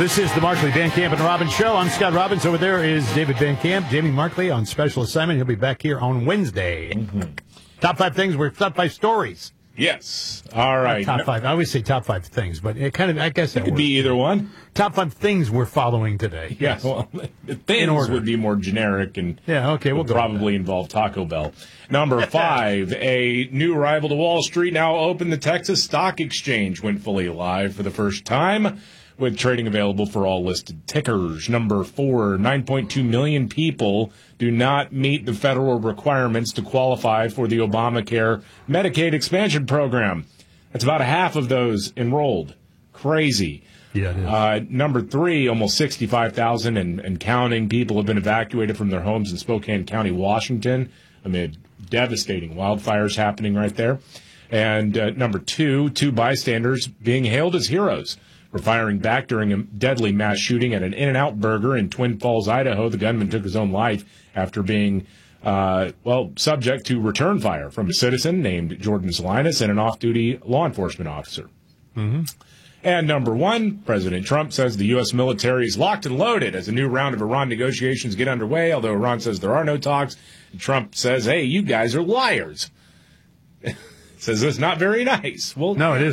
This is the Markley, Van Camp, and Robbins Show. I'm Scott Robbins. Over there is David Van Camp. Jamie Markley on special assignment. He'll be back here on Wednesday. Mm-hmm. Top 5 things. We're top 5 stories. Yes. All right. Top 5. I always say top 5 things, but it kind of, I guess it could be either one. Top 5 things we're following today. Yes. Well, things would be more generic and we'll probably involve Taco Bell. Number 5, a new rival to Wall Street now open. The Texas Stock Exchange went fully live for the first time, with trading available for all listed tickers. Number 4, 9.2 million people do not meet the federal requirements to qualify for the Obamacare Medicaid expansion program. That's about half of those enrolled. Crazy. Yeah, it is. Number 3, almost 65,000 and counting people have been evacuated from their homes in Spokane County, Washington, amid devastating wildfires happening right there. And number 2 bystanders being hailed as heroes for firing back during a deadly mass shooting at an In-N-Out Burger in Twin Falls, Idaho. The gunman took his own life after being, subject to return fire from a citizen named Jordan Salinas and an off-duty law enforcement officer. Mm-hmm. And number 1, President Trump says the U.S. military is locked and loaded as a new round of Iran negotiations get underway, although Iran says there are no talks. Trump says, hey, you guys are liars. Says it's not very nice. Well, no, it is.